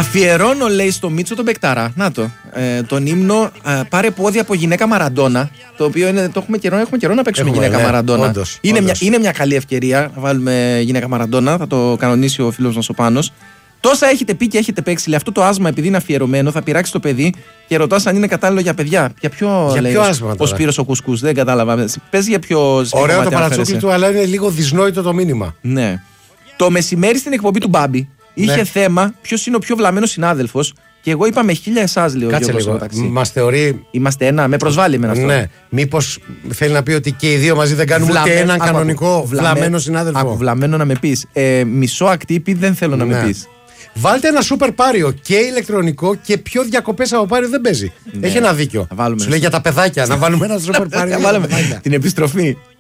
Αφιερώνω, λέει, στο Μίτσο τον Μπεκταρά. Να το. Τον ύμνο Πάρε πόδι από γυναίκα Μαραντόνα. Το οποίο έχουμε καιρό να παίξουμε γυναίκα Μαραντόνα. Όντως. Είναι μια καλή ευκαιρία να βάλουμε γυναίκα Μαραντόνα. Θα το κανονίσει ο φίλος μας ο Πάνος. Τόσα έχετε πει και έχετε παίξει. Λέει, αυτό το άσμα, επειδή είναι αφιερωμένο, θα πειράξει το παιδί και ρωτάς αν είναι κατάλληλο για παιδιά. Για ποιο άσμα, ο Σπύρος ο Κουσκούς, δεν κατάλαβα. Πες για ποιο. Ωραίο το παρατσούκλι του, αλλά είναι λίγο δυσνόητο το μήνυμα. Ναι. Το μεσημέρι στην εκπομπή του Μπάμπη είχε θέμα ποιος είναι ο πιο βλαμμένος συνάδελφος. Και εγώ είπα με 1000 εσάς, λέει ο Γιώργος. Κάτσε λίγο. Μας θεωρεί. Είμαστε ένα, με προσβάλλει εμένα αυτό. Ναι. Μήπως θέλει να πει ότι και οι δύο μαζί δεν κάνουμε ούτε έναν κανονικό βλαμμένο συνάδελφο. Από βλαμμένο να με πεις. Μισό ακτύπη δεν θέλω να με πεις. Βάλτε ένα σούπερ πάριο και ηλεκτρονικό και πιο διακοπές από πάριο δεν παίζει. Έχει ένα δίκιο. Σου λέει για τα παιδάκια να βάλουμε ένα σούπερ πάριο. Την επιστροφή.